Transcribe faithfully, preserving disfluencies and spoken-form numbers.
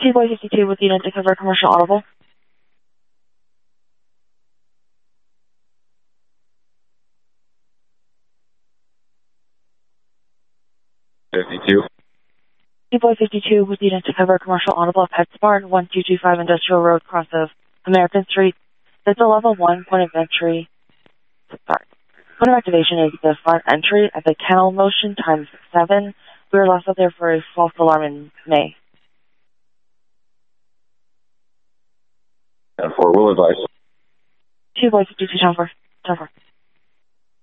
two boy fifty-two with unit to cover commercial audible. fifty-two. two boy fifty-two with unit to cover commercial audible at PetSmart, one two two five Industrial Road, cross of American Street. That's a level one point of entry. Sorry. Point of activation is the front entry at the kennel motion times seven. We were last out there for a false alarm in May. And four will advise. two boy fifty-two, ten four. ten four.